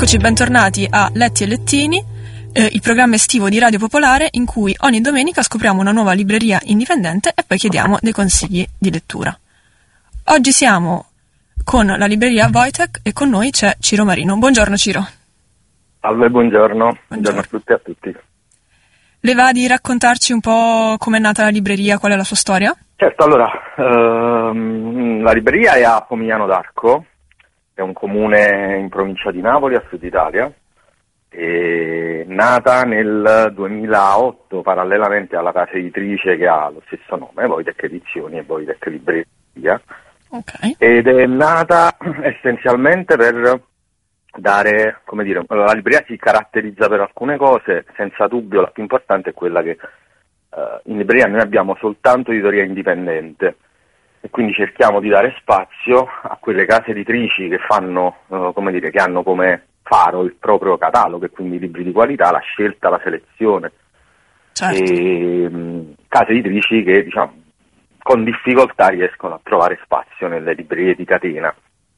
Eccoci, bentornati a Letti e Lettini, il programma estivo di Radio Popolare in cui ogni domenica scopriamo una nuova libreria indipendente e poi chiediamo dei consigli di lettura. Oggi siamo con la libreria Wojtek e con noi c'è Ciro Marino. Buongiorno Ciro. Salve, buongiorno a tutti e a tutti. Le va di raccontarci un po' com'è nata la libreria, qual è la sua storia? Certo, allora, la libreria è a Pomigliano d'Arco, è un comune in provincia di Napoli, a Sud Italia, è nata nel 2008 parallelamente alla casa editrice che ha lo stesso nome, Wojtek Edizioni e Wojtek Libreria, okay. Ed è nata essenzialmente per dare, come dire, la libreria si caratterizza per alcune cose, senza dubbio la più importante è quella che in libreria noi abbiamo soltanto editoria indipendente e quindi cerchiamo di dare spazio a quelle case editrici che fanno, che hanno come faro il proprio catalogo e quindi libri di qualità, la scelta, la selezione. Certo. E case editrici che, diciamo, con difficoltà riescono a trovare spazio nelle librerie di catena.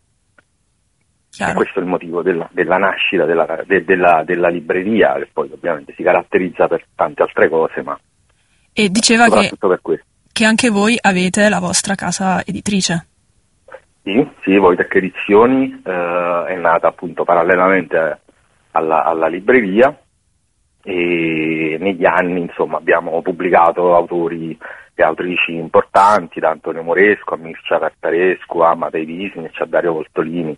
Chiaro. E questo è il motivo della nascita della libreria, che poi ovviamente si caratterizza per tante altre cose, ma e diceva soprattutto per questo. Che anche voi avete la vostra casa editrice. Sì, Wojtek Edizioni è nata appunto parallelamente alla libreria e negli anni insomma abbiamo pubblicato autori e autrici importanti, da Antonio Moresco a Mircea Cartarescu a Matei Visnic a Dario Voltolini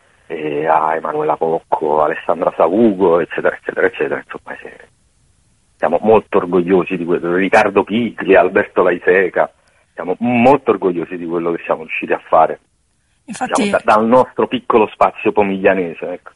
a Emanuela Cocco, Alessandra Savugo, eccetera, eccetera, eccetera. Insomma, siamo molto orgogliosi di quello, Riccardo Pigli, Alberto Laiseca, siamo molto orgogliosi di quello che siamo riusciti a fare. Infatti, diciamo, dal nostro piccolo spazio pomiglianese. Ecco.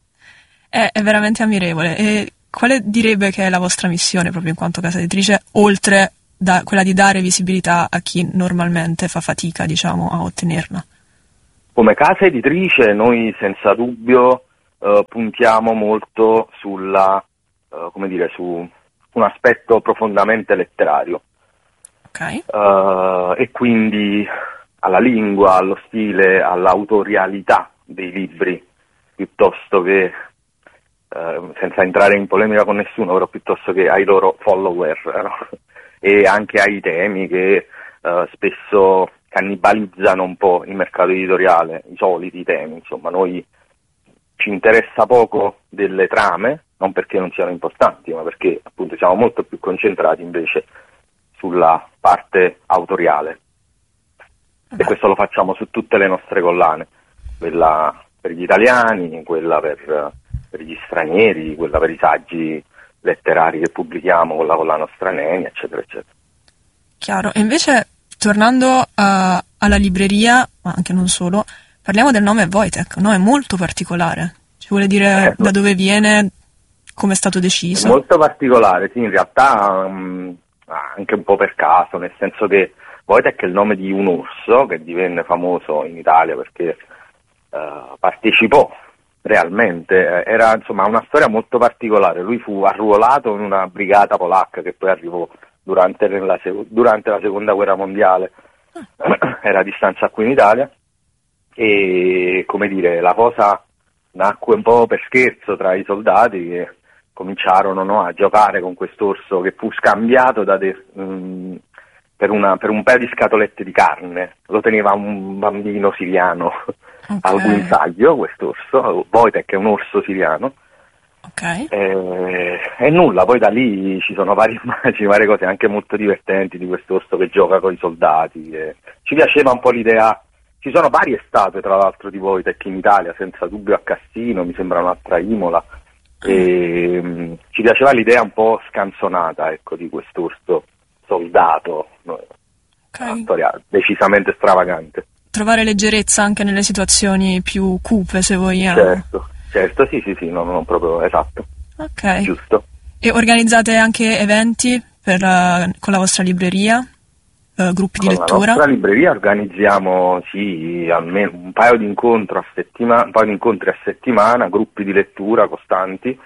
È veramente ammirevole. E quale direbbe che è la vostra missione proprio in quanto casa editrice, oltre da quella di dare visibilità a chi normalmente fa fatica, diciamo, a ottenerla? Come casa editrice noi senza dubbio puntiamo molto sulla, su un aspetto profondamente letterario. Okay. E quindi alla lingua, allo stile, all'autorialità dei libri, piuttosto che, senza entrare in polemica con nessuno, però piuttosto che ai loro follower, no? E anche ai temi che spesso cannibalizzano un po' il mercato editoriale, i soliti temi, insomma, noi ci interessa poco delle trame, non perché non siano importanti, ma perché appunto siamo molto più concentrati invece sulla parte autoriale. E questo lo facciamo su tutte le nostre collane, quella per gli italiani, quella per gli stranieri, quella per i saggi letterari che pubblichiamo con la collana Nostra Neni, eccetera, eccetera. Chiaro. E invece, tornando alla libreria, ma anche non solo, parliamo del nome Wojtek, no? È molto particolare. Ci vuole dire da dove viene, come è stato deciso? È molto particolare, sì, in realtà anche un po' per caso, nel senso che Wojtek è il nome di un orso che divenne famoso in Italia perché partecipò realmente, era insomma una storia molto particolare. Lui fu arruolato in una brigata polacca che poi arrivò durante la seconda guerra mondiale, era a distanza qui in Italia, e come dire, la cosa nacque un po' per scherzo tra i soldati che cominciarono a giocare con quest'orso che fu scambiato per un paio di scatolette di carne. Lo teneva un bambino siriano al guinzaglio, quest'orso. Wojtek è un orso siriano. Okay. E nulla, poi da lì ci sono varie immagini, varie cose anche molto divertenti di quest'orso che gioca con i soldati. Ci piaceva un po' l'idea. Ci sono varie statue tra l'altro di Wojtek in Italia, senza dubbio a Cassino, mi sembra un'altra a Imola. E ci piaceva l'idea un po' scanzonata, ecco, di quest'orso soldato, una storia decisamente stravagante. Trovare leggerezza anche nelle situazioni più cupe, se vogliamo. Certo, sì, non proprio esatto. Ok. Giusto. E organizzate anche eventi con la vostra libreria? Gruppi di lettura? Con la nostra libreria organizziamo almeno un paio di incontri a settimana, gruppi di lettura costanti,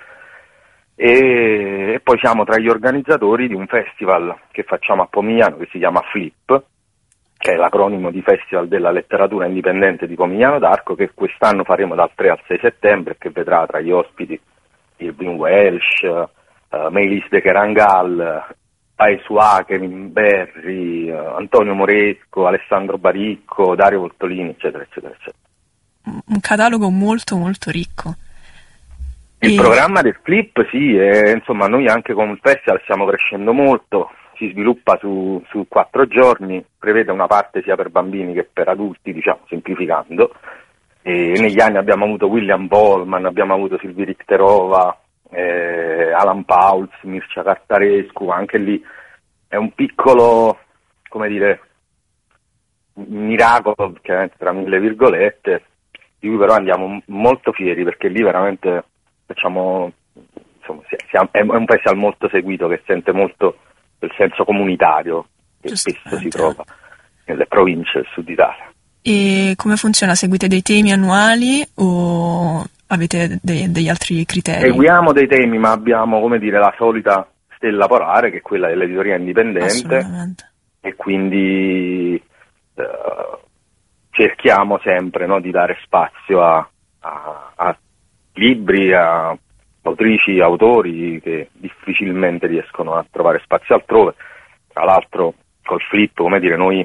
e poi siamo tra gli organizzatori di un festival che facciamo a Pomigliano che si chiama Flip, che è l'acronimo di Festival della Letteratura Indipendente di Pomigliano d'Arco, che quest'anno faremo dal 3 al 6 settembre, che vedrà tra gli ospiti Irving Welsh, Melis de Kerangal, Paesua, Kevin Berry, Antonio Moresco, Alessandro Baricco, Dario Voltolini, eccetera, eccetera, eccetera. Un catalogo molto molto ricco. Il programma del Flip, sì, insomma noi anche con il festival stiamo crescendo molto, si sviluppa su 4 giorni, prevede una parte sia per bambini che per adulti, diciamo, semplificando, e negli anni abbiamo avuto William Bollman, abbiamo avuto Silvi Richterova, Alan Pauls, Mircea Cartarescu, anche lì è un piccolo, come dire, miracolo, chiaramente tra mille virgolette, di cui però andiamo molto fieri, perché lì veramente facciamo, insomma, è un festival molto seguito, che sente molto il senso comunitario che spesso si trova nelle province del Sud Italia. E come funziona? Seguite dei temi annuali o avete degli altri criteri? Seguiamo dei temi, ma abbiamo, come dire, la solita stella polare, che è quella dell'editoria indipendente, e quindi cerchiamo sempre, no, di dare spazio a libri, a autrici, autori che difficilmente riescono a trovare spazio altrove. Tra l'altro col Flip, come dire, noi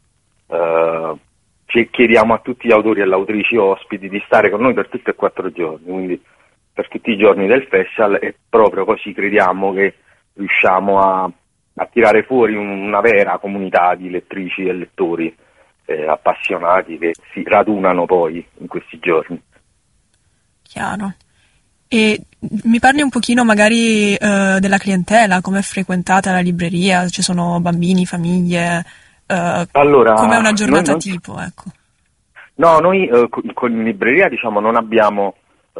chiediamo a tutti gli autori e le autrici ospiti di stare con noi per tutti e 4 giorni, quindi per tutti i giorni del festival, e proprio così crediamo che riusciamo a tirare fuori una vera comunità di lettrici e lettori appassionati che si radunano poi in questi giorni. Chiaro. E mi parli un pochino magari della clientela, come è frequentata la libreria, ci sono bambini, famiglie, allora, com'è una giornata tipo, ecco. No, noi con libreria, diciamo, non abbiamo,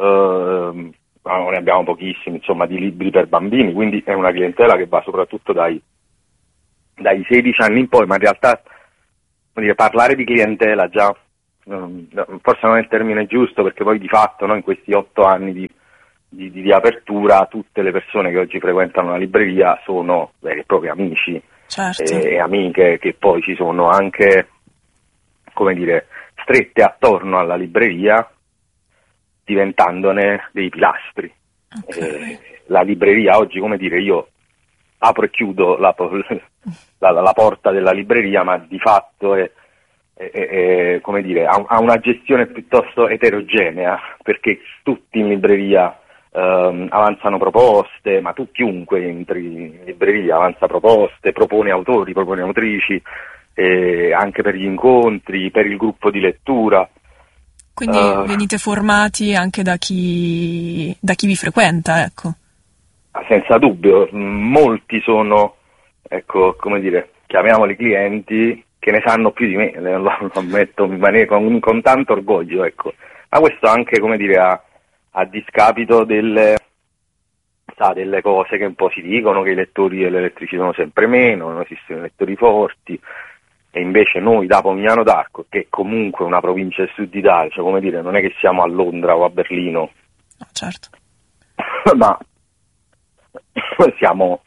ne abbiamo pochissimi, insomma, di libri per bambini, quindi è una clientela che va soprattutto dai 16 anni in poi, ma in realtà, come dire, parlare di clientela già forse non è il termine giusto, perché poi di fatto, no, in questi 8 anni di apertura, tutte le persone che oggi frequentano la libreria sono veri e propri amici, certo, e amiche, che poi ci sono anche, come dire, strette attorno alla libreria, diventandone dei pilastri. Okay. La libreria oggi, come dire, io apro e chiudo la porta della libreria, ma di fatto come dire, ha una gestione piuttosto eterogenea, perché tutti in libreria avanzano proposte, ma chiunque entri in libreria avanza proposte, propone autori, propone autrici, anche per gli incontri, per il gruppo di lettura. Quindi venite formati anche da chi vi frequenta, ecco. Senza dubbio, molti sono, ecco, come dire, chiamiamoli clienti, che ne sanno più di me, lo ammetto con tanto orgoglio, ecco. Ma questo anche, come dire, a discapito delle cose che un po' si dicono, che i lettori e le lettrici sono sempre meno, non esistono lettori forti, e invece noi da Pomigliano d'Arco, che è comunque una provincia del Sud Italia, cioè, come dire, non è che siamo a Londra o a Berlino, no, certo, ma siamo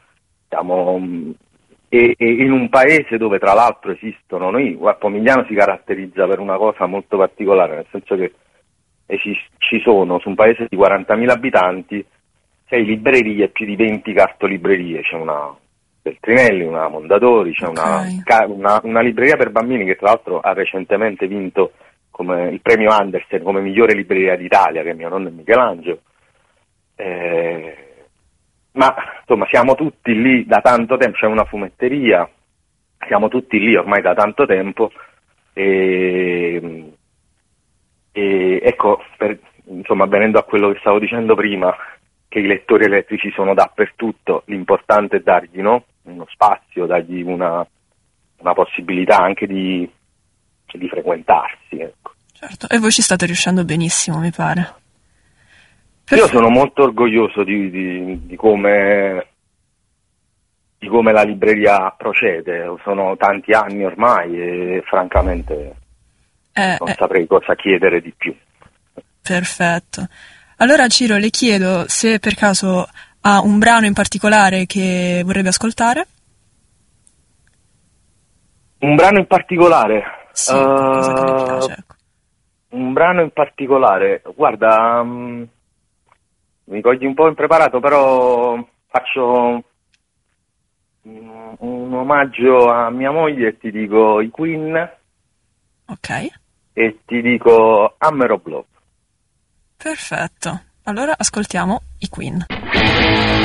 e in un paese dove tra l'altro esistono, Pomigliano si caratterizza per una cosa molto particolare, nel senso che ci sono su un paese di 40.000 abitanti 6 librerie e più di 20 cartolibrerie, c'è una Beltrinelli, una Mondadori, c'è una libreria per bambini che tra l'altro ha recentemente vinto come il premio Andersen come migliore libreria d'Italia, che è mio nonno Michelangelo. Ma insomma siamo tutti lì da tanto tempo, c'è una fumetteria, siamo tutti lì ormai da tanto tempo, e ecco, insomma, venendo a quello che stavo dicendo prima, che i lettori elettrici sono dappertutto, l'importante è dargli, no, uno spazio, dargli una possibilità anche di frequentarsi, ecco. Certo, e voi ci state riuscendo benissimo, mi pare. Io sono molto orgoglioso di come la libreria procede, sono tanti anni ormai e francamente non saprei cosa chiedere di più. Perfetto. Allora Ciro, le chiedo se per caso ha un brano in particolare che vorrebbe ascoltare? Un brano in particolare? Sì, qualcosa che mi piace, ecco. Un brano in particolare, guarda, mi cogli un po' impreparato, però faccio un omaggio a mia moglie e ti dico i Queen Ok, e ti dico Hammer of Love. perfetto. Allora ascoltiamo i Queen.